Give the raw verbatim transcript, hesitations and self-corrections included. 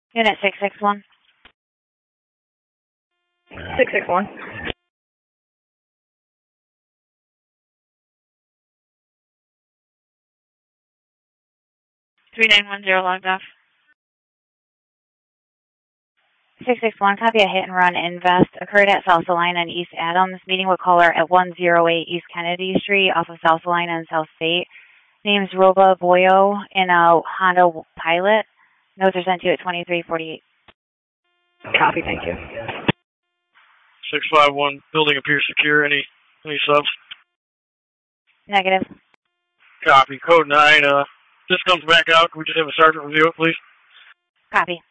Unit six six one. six six one. three nine one zero logged off. six six one, copy a hit and run invest occurred at South Salina and East Adams. Meeting with caller at one oh eight East Kennedy Street off of South Salina and South State. Name's Roba Boyo in a Honda Pilot. Notes are sent to you at twenty-three forty-eight. Copy, thank you. six five one, building appears secure. Any any subs? Negative. Copy. Code nine, uh, this comes back out. Can we just have a sergeant review it, please? Copy.